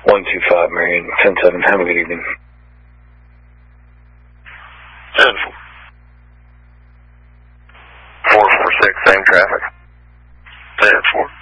125 Marion, 10-7. Have a good evening. 446, same traffic. 10-4.